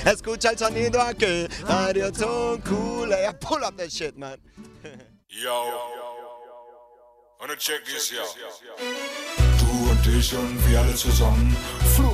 Escucha el sonido aquí, Radio Ton Cool. Yeah, pull up that shit, man. Yo, wanna check this, yo. Du und ich und wir alle zusammen.